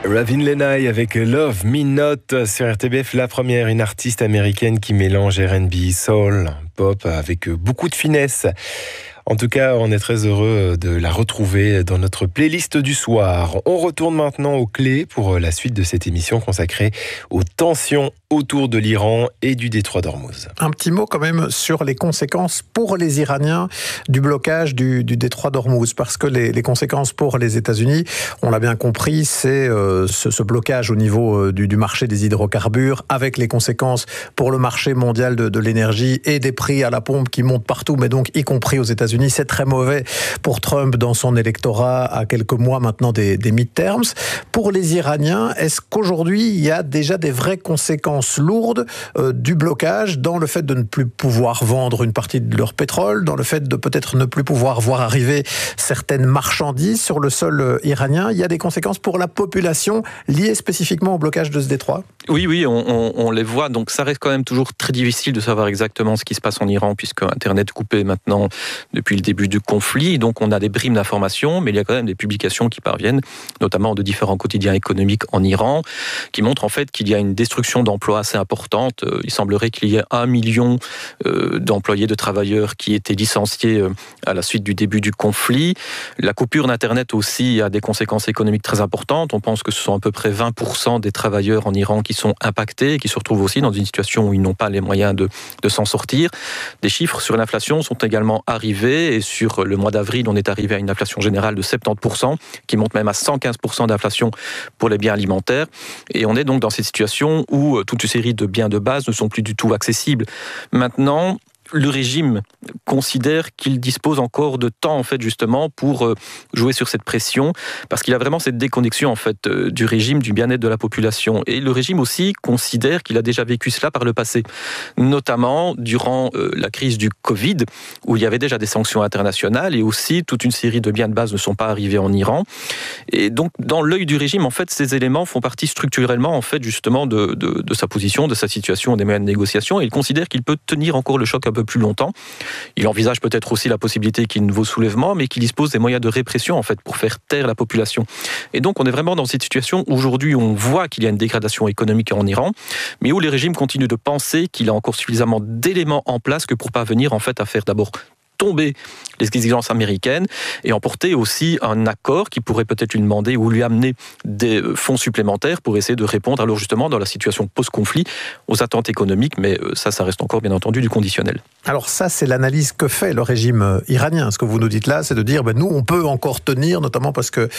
Ravin Lenai avec Love Me Not sur RTBF, la première, une artiste américaine qui mélange R&B, soul, pop avec beaucoup de finesse. En tout cas, on est très heureux de la retrouver dans notre playlist du soir. On retourne maintenant aux clés pour la suite de cette émission consacrée aux tensions autour de l'Iran et du détroit d'Ormuz. Un petit mot quand même sur les conséquences pour les Iraniens du blocage du détroit d'Ormuz, parce que les conséquences pour les États-Unis, on l'a bien compris, c'est ce blocage au niveau du marché des hydrocarbures, avec les conséquences pour le marché mondial de l'énergie et des prix à la pompe qui montent partout, mais donc y compris aux États-Unis. C'est très mauvais pour Trump dans son électorat à quelques mois maintenant des midterms. Pour les Iraniens, est-ce qu'aujourd'hui il y a déjà des vraies conséquences lourdes du blocage dans le fait de ne plus pouvoir vendre une partie de leur pétrole, dans le fait de peut-être ne plus pouvoir voir arriver certaines marchandises sur le sol iranien? Il y a des conséquences pour la population liées spécifiquement au blocage de ce détroit? Oui, on les voit. Donc ça reste quand même toujours très difficile de savoir exactement ce qui se passe en Iran, puisque Internet est coupé maintenant depuis le début du conflit. Donc on a des brimes d'informations, mais il y a quand même des publications qui parviennent, notamment de différents quotidiens économiques en Iran, qui montrent en fait qu'il y a une destruction d'emplois assez importante. Il semblerait qu'il y ait 1 million d'employés, de travailleurs qui étaient licenciés à la suite du début du conflit. La coupure d'Internet aussi a des conséquences économiques très importantes. On pense que ce sont à peu près 20% des travailleurs en Iran qui sont impactés et qui se retrouvent aussi dans une situation où ils n'ont pas les moyens de s'en sortir. Des chiffres sur l'inflation sont également arrivés, et sur le mois d'avril, on est arrivé à une inflation générale de 70%, qui monte même à 115% d'inflation pour les biens alimentaires. Et on est donc dans cette situation où toute une série de biens de base ne sont plus du tout accessibles. Maintenant, le régime considère qu'il dispose encore de temps, en fait, justement, pour jouer sur cette pression, parce qu'il a vraiment cette déconnexion, en fait, du régime, du bien-être de la population. Et le régime aussi considère qu'il a déjà vécu cela par le passé, notamment durant la crise du Covid, où il y avait déjà des sanctions internationales, et aussi toute une série de biens de base ne sont pas arrivés en Iran. Et donc, dans l'œil du régime, en fait, ces éléments font partie structurellement, en fait, justement, de sa position, de sa situation, des moyens de négociation, et il considère qu'il peut tenir encore le choc un peu plus longtemps. Il envisage peut-être aussi la possibilité qu'il y ait un nouveau soulèvement, mais qu'il dispose des moyens de répression, en fait, pour faire taire la population. Et donc, on est vraiment dans cette situation où aujourd'hui, on voit qu'il y a une dégradation économique en Iran, mais où les régimes continuent de penser qu'il a encore suffisamment d'éléments en place que pour parvenir, en fait, à faire d'abord tomber les exigences américaines et emporter aussi un accord qui pourrait peut-être lui demander ou lui amener des fonds supplémentaires pour essayer de répondre, alors justement, dans la situation post-conflit, aux attentes économiques, mais ça reste encore, bien entendu, du conditionnel. Alors ça, c'est l'analyse que fait le régime iranien. Ce que vous nous dites là, c'est de dire, nous, on peut encore tenir, notamment parce que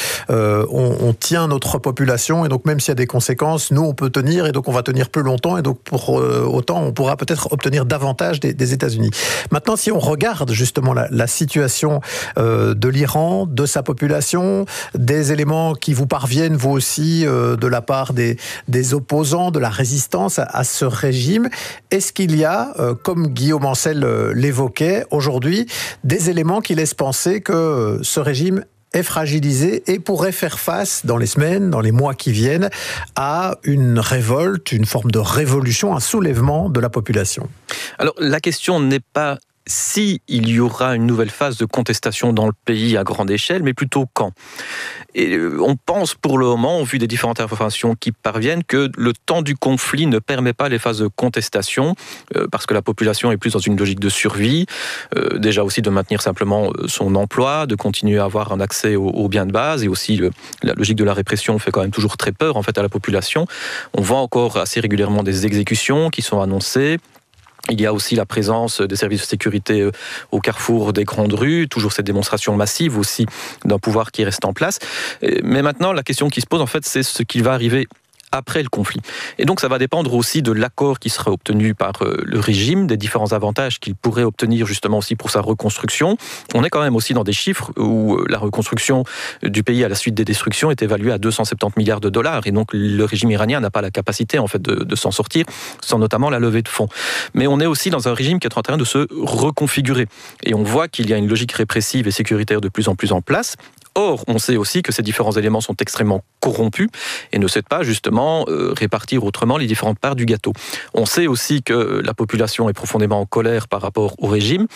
on tient notre population, et donc même s'il y a des conséquences, nous, on peut tenir, et donc on va tenir plus longtemps, et donc pour autant, on pourra peut-être obtenir davantage des États-Unis. Maintenant, si on regarde justement la situation de l'Iran, de sa population, des éléments qui vous parviennent, vous aussi, de la part des opposants, de la résistance à ce régime, est-ce qu'il y a, comme Guillaume Ancel l'évoquait aujourd'hui, des éléments qui laissent penser que ce régime est fragilisé et pourrait faire face dans les semaines, dans les mois qui viennent, à une révolte, une forme de révolution, un soulèvement de la population? Alors, la question n'est pas si il y aura une nouvelle phase de contestation dans le pays à grande échelle, mais plutôt quand. Et on pense pour le moment, au vu des différentes informations qui parviennent, que le temps du conflit ne permet pas les phases de contestation, parce que la population est plus dans une logique de survie, déjà aussi de maintenir simplement son emploi, de continuer à avoir un accès aux biens de base, et aussi la logique de la répression fait quand même toujours très peur, en fait, à la population. On voit encore assez régulièrement des exécutions qui sont annoncées. Il y a aussi la présence des services de sécurité au carrefour des grandes rues, toujours cette démonstration massive aussi d'un pouvoir qui reste en place. Mais maintenant, la question qui se pose, en fait, c'est ce qui va arriver après le conflit. Et donc ça va dépendre aussi de l'accord qui sera obtenu par le régime, des différents avantages qu'il pourrait obtenir justement aussi pour sa reconstruction. On est quand même aussi dans des chiffres où la reconstruction du pays à la suite des destructions est évaluée à 270 milliards de dollars, et donc le régime iranien n'a pas la capacité, en fait, de s'en sortir sans notamment la levée de fonds. Mais on est aussi dans un régime qui est en train de se reconfigurer, et on voit qu'il y a une logique répressive et sécuritaire de plus en plus en place. Or, on sait aussi que ces différents éléments sont extrêmement corrompus et ne souhaitent pas justement répartir autrement les différentes parts du gâteau. On sait aussi que la population est profondément en colère par rapport au régime,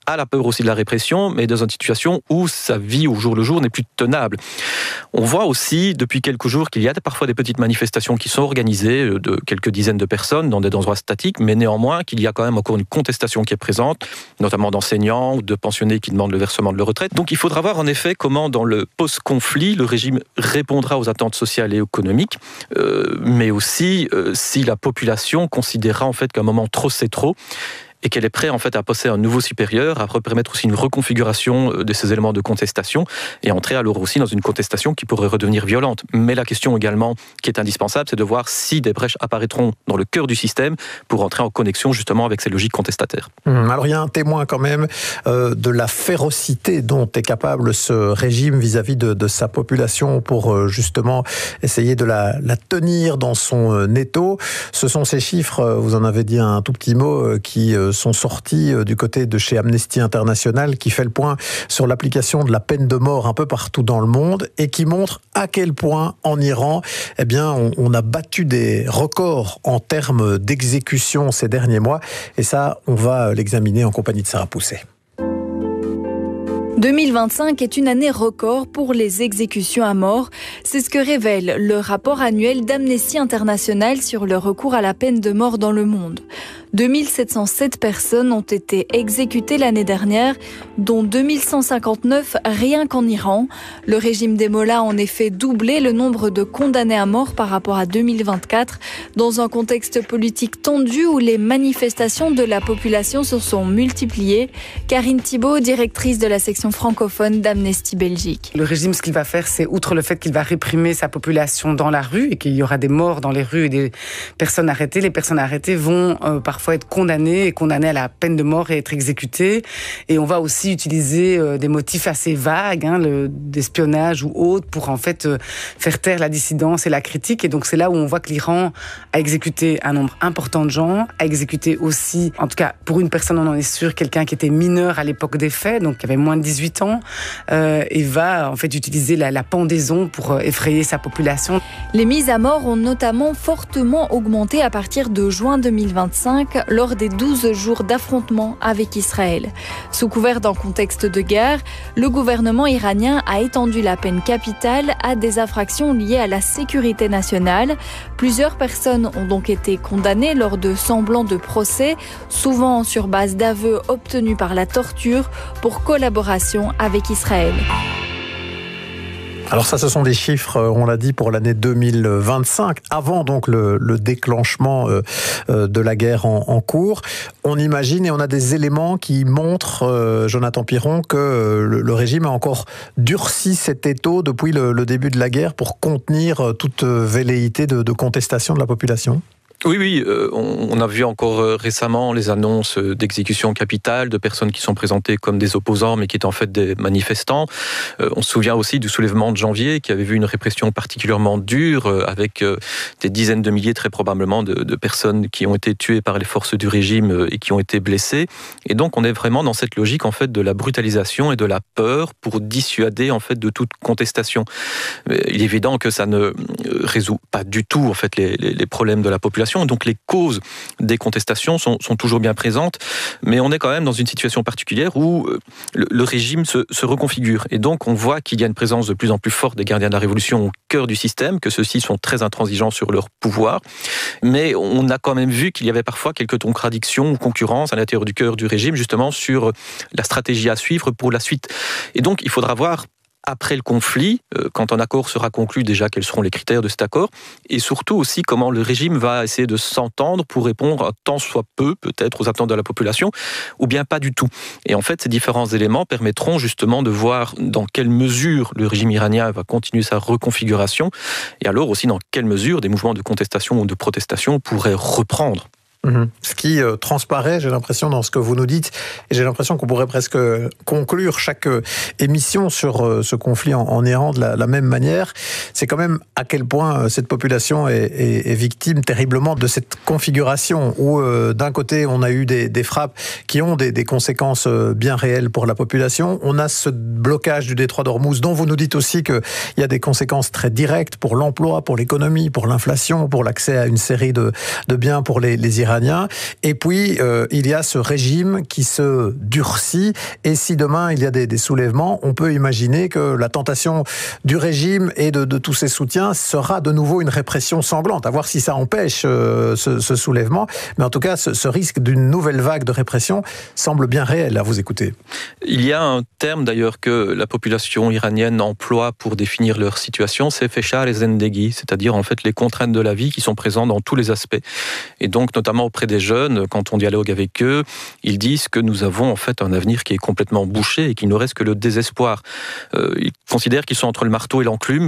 a la peur aussi de la répression, mais dans une situation où sa vie au jour le jour n'est plus tenable. On voit aussi depuis quelques jours qu'il y a parfois des petites manifestations qui sont organisées de quelques dizaines de personnes dans des endroits statiques, mais néanmoins qu'il y a quand même encore une contestation qui est présente, notamment d'enseignants ou de pensionnés qui demandent le versement de leur retraite. Donc il faudra voir en effet comment dans le post-conflit, le régime répondra aux attentes sociales et économiques, mais aussi si la population considérera en fait qu'un moment trop c'est trop, et qu'elle est prête en fait à passer un nouveau supérieur, à permettre aussi une reconfiguration de ces éléments de contestation et entrer alors aussi dans une contestation qui pourrait redevenir violente. Mais la question également qui est indispensable, c'est de voir si des brèches apparaîtront dans le cœur du système pour entrer en connexion justement avec ces logiques contestataires. Alors il y a un témoin quand même de la férocité dont est capable ce régime vis-à-vis de sa population pour justement essayer de la tenir dans son étau. Ce sont ces chiffres, vous en avez dit un tout petit mot, qui sont sortis du côté de chez Amnesty International, qui fait le point sur l'application de la peine de mort un peu partout dans le monde et qui montre à quel point en Iran, eh bien, on a battu des records en termes d'exécution ces derniers mois. Et ça, on va l'examiner en compagnie de Sarah Pousset. 2025 est une année record pour les exécutions à mort. C'est ce que révèle le rapport annuel d'Amnesty International sur le recours à la peine de mort dans le monde. 2707 personnes ont été exécutées l'année dernière, dont 2159 rien qu'en Iran. Le régime des mollahs a en effet doublé le nombre de condamnés à mort par rapport à 2024, dans un contexte politique tendu où les manifestations de la population se sont multipliées. Karine Thibault, directrice de la section francophone d'Amnesty Belgique. Le régime, ce qu'il va faire, c'est, outre le fait qu'il va réprimer sa population dans la rue et qu'il y aura des morts dans les rues et des personnes arrêtées, les personnes arrêtées vont parfois être condamnées à la peine de mort et être exécutées. Et on va aussi utiliser des motifs assez vagues, d'espionnage ou autres, pour en fait faire taire la dissidence et la critique. Et donc c'est là où on voit que l'Iran a exécuté un nombre important de gens, a exécuté aussi, en tout cas pour une personne on en est sûr, quelqu'un qui était mineur à l'époque des faits, donc qui avait moins de 18 ans, et va en fait utiliser la pendaison pour effrayer sa population. Les mises à mort ont notamment fortement augmenté à partir de juin 2025, lors des 12 jours d'affrontement avec Israël. Sous couvert d'un contexte de guerre, le gouvernement iranien a étendu la peine capitale à des infractions liées à la sécurité nationale. Plusieurs personnes ont donc été condamnées lors de semblants de procès, souvent sur base d'aveux obtenus par la torture, pour collaboration avec Israël. Alors ça, ce sont des chiffres, on l'a dit, pour l'année 2025, avant donc le déclenchement de la guerre en cours. On imagine et on a des éléments qui montrent, Jonathan Piron, que le régime a encore durci cet étau depuis le début de la guerre pour contenir toute velléité de contestation de la population. Oui, on a vu encore récemment les annonces d'exécution capitale de personnes qui sont présentées comme des opposants mais qui étaient en fait des manifestants. On se souvient aussi du soulèvement de janvier qui avait vu une répression particulièrement dure avec des dizaines de milliers très probablement de personnes qui ont été tuées par les forces du régime et qui ont été blessées. Et donc on est vraiment dans cette logique en fait de la brutalisation et de la peur pour dissuader en fait de toute contestation. Il est évident que ça ne résout pas du tout en fait les problèmes de la population. Donc les causes des contestations sont toujours bien présentes, mais on est quand même dans une situation particulière où le régime se reconfigure. Et donc on voit qu'il y a une présence de plus en plus forte des gardiens de la Révolution au cœur du système, que ceux-ci sont très intransigeants sur leur pouvoir. Mais on a quand même vu qu'il y avait parfois quelques contradictions ou concurrences à l'intérieur du cœur du régime, justement sur la stratégie à suivre pour la suite. Et donc il faudra voir après le conflit, quand un accord sera conclu, déjà quels seront les critères de cet accord, et surtout aussi comment le régime va essayer de s'entendre pour répondre tant soit peu, peut-être, aux attentes de la population, ou bien pas du tout. Et en fait, ces différents éléments permettront justement de voir dans quelle mesure le régime iranien va continuer sa reconfiguration, et alors aussi dans quelle mesure des mouvements de contestation ou de protestation pourraient reprendre. Ce qui transparaît, j'ai l'impression, dans ce que vous nous dites, et j'ai l'impression qu'on pourrait presque conclure chaque émission sur ce conflit en Iran de la même manière, c'est quand même à quel point cette population est victime terriblement de cette configuration où d'un côté on a eu des frappes qui ont des conséquences bien réelles pour la population, on a ce blocage du détroit d'Ormuz dont vous nous dites aussi qu'il y a des conséquences très directes pour l'emploi, pour l'économie, pour l'inflation, pour l'accès à une série de biens pour les Iraniens. iranien. Et puis, il y a ce régime qui se durcit. Et si demain, il y a des soulèvements, on peut imaginer que la tentation du régime et de tous ses soutiens sera de nouveau une répression sanglante. À voir si ça empêche ce soulèvement. Mais en tout cas, ce risque d'une nouvelle vague de répression semble bien réel à vous écouter. Il y a un terme d'ailleurs que la population iranienne emploie pour définir leur situation, c'est feshar et zendegi, c'est-à-dire en fait les contraintes de la vie qui sont présentes dans tous les aspects. Et donc notamment auprès des jeunes, quand on dialogue avec eux, ils disent que nous avons en fait un avenir qui est complètement bouché et qu'il ne reste que le désespoir. Ils considèrent qu'ils sont entre le marteau et l'enclume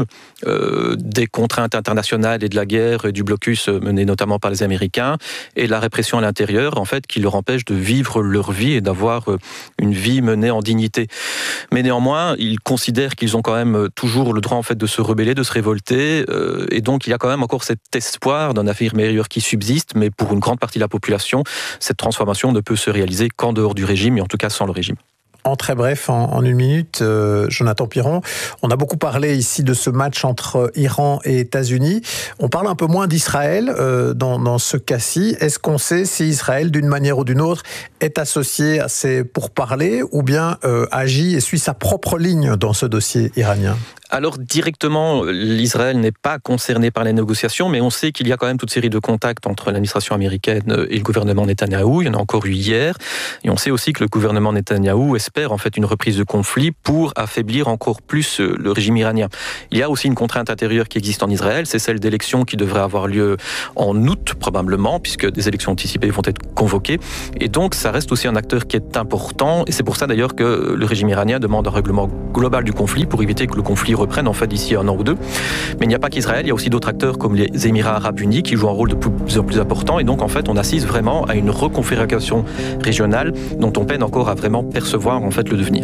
des contraintes internationales et de la guerre et du blocus mené notamment par les Américains et la répression à l'intérieur en fait qui leur empêche de vivre leur vie et d'avoir une vie menée en dignité. Mais néanmoins, ils considèrent qu'ils ont quand même toujours le droit en fait de se rebeller, de se révolter, et donc il y a quand même encore cet espoir d'un avenir meilleur qui subsiste, mais pour une grande partie de la population, cette transformation ne peut se réaliser qu'en dehors du régime, et en tout cas sans le régime. En très bref, en une minute, Jonathan Piron, on a beaucoup parlé ici de ce match entre Iran et États-Unis. On parle un peu moins d'Israël dans ce cas-ci. Est-ce qu'on sait si Israël, d'une manière ou d'une autre, est associé à ces pourparlers ou bien agit et suit sa propre ligne dans ce dossier iranien ? Alors directement, l'Israël n'est pas concerné par les négociations, mais on sait qu'il y a quand même toute série de contacts entre l'administration américaine et le gouvernement Netanyahou. Il y en a encore eu hier. Et on sait aussi que le gouvernement Netanyahou espère en fait une reprise de conflit pour affaiblir encore plus le régime iranien. Il y a aussi une contrainte intérieure qui existe en Israël, c'est celle d'élections qui devraient avoir lieu en août probablement, puisque des élections anticipées vont être convoquées. Et donc ça reste aussi un acteur qui est important. Et c'est pour ça d'ailleurs que le régime iranien demande un règlement global du conflit pour éviter que le conflit reprennent en fait d'ici un an ou deux. Mais il n'y a pas qu'Israël, il y a aussi d'autres acteurs comme les Émirats Arabes Unis qui jouent un rôle de plus en plus important et donc en fait on assiste vraiment à une reconfiguration régionale dont on peine encore à vraiment percevoir en fait le devenir.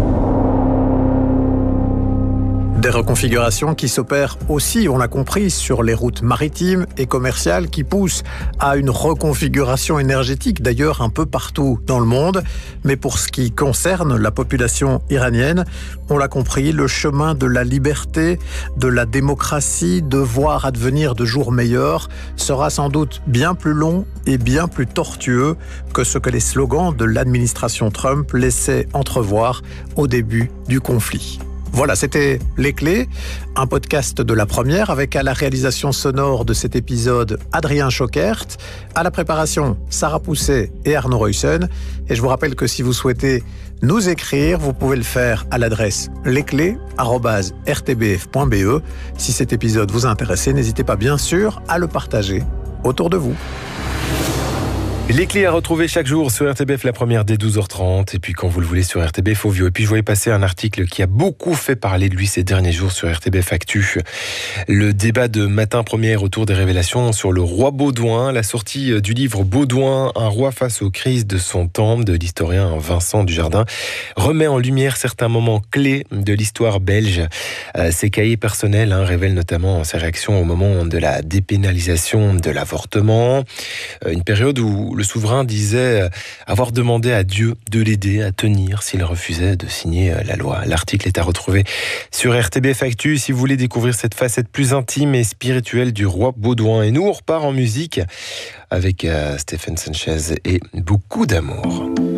Des reconfigurations qui s'opèrent aussi, on l'a compris, sur les routes maritimes et commerciales qui poussent à une reconfiguration énergétique, d'ailleurs un peu partout dans le monde. Mais pour ce qui concerne la population iranienne, on l'a compris, le chemin de la liberté, de la démocratie, de voir advenir de jours meilleurs, sera sans doute bien plus long et bien plus tortueux que ce que les slogans de l'administration Trump laissaient entrevoir au début du conflit. Voilà, c'était Les Clés, un podcast de La Première avec à la réalisation sonore de cet épisode Adrien Choquert, à la préparation Sarah Pousset et Arnaud Reussen. Et je vous rappelle que si vous souhaitez nous écrire, vous pouvez le faire à l'adresse lesclés@rtbf.be. Si cet épisode vous a intéressé, n'hésitez pas bien sûr à le partager autour de vous. Les clés à retrouver chaque jour sur RTBF, La Première dès 12h30 et puis quand vous le voulez sur RTBF Audio. Et puis je voyais passer un article qui a beaucoup fait parler de lui ces derniers jours sur RTBF Actu. Le débat de Matin Première autour des révélations sur le roi Baudouin, la sortie du livre Baudouin, un roi face aux crises de son temps de l'historien Vincent Dujardin, remet en lumière certains moments clés de l'histoire belge. Ses cahiers personnels révèlent notamment ses réactions au moment de la dépénalisation de l'avortement, une période où le souverain disait avoir demandé à Dieu de l'aider à tenir s'il refusait de signer la loi. L'article est à retrouver sur RTBF Actu si vous voulez découvrir cette facette plus intime et spirituelle du roi Baudouin. Et nous, on repart en musique avec Stéphane Sanchez et beaucoup d'amour.